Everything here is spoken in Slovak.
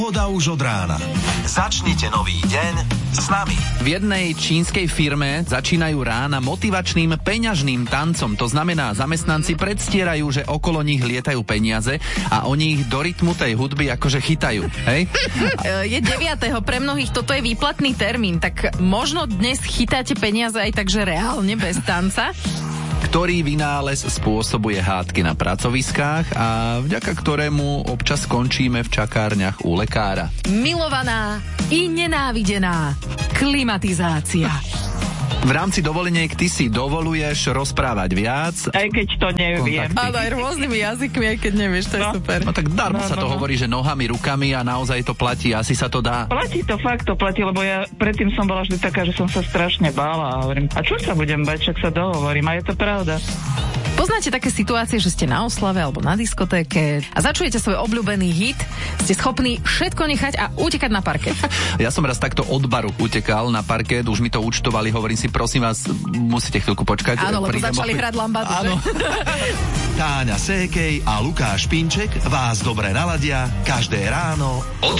Pohoda už od rána. Začnite nový deň s nami. V jednej čínskej firme začínajú rána motivačným peňažným tancom. To znamená, zamestnanci predstierajú, že okolo nich lietajú peniaze a oni ich do rytmu tej hudby akože chytajú. Hej? Je 9. Pre mnohých toto je výplatný termín, tak možno dnes chytáte peniaze aj takže reálne bez tanca? Ktorý vynález spôsobuje hádky na pracoviskách a vďaka ktorému občas skončíme v čakárniach u lekára. Milovaná i nenávidená klimatizácia. V rámci dovoleniek ty si dovoluješ rozprávať viac. Aj keď to neviem. Ale aj rôznymi jazykmi, aj keď nevieš, to je super. No tak darmo sa to hovorí, že nohami, rukami a naozaj to platí, asi sa to dá. Platí to, fakt to platí, lebo ja predtým som bola vždy taká, že som sa strašne bála a hovorím, a čo sa budem bať, však sa dohovorím, a je to pravda. Poznáte také situácie, že ste na oslave alebo na diskotéke a začujete svoj obľúbený hit, ste schopní všetko nechať a utekať na parket. Ja som raz takto od baru utekal na parket, už mi to účtovali, hovorím si, prosím vás, musíte chvíľku počkať. Áno, lebo začali hrať lambadu. Áno. Táňa Sékej a Lukáš Pinček vás dobre naladia každé ráno od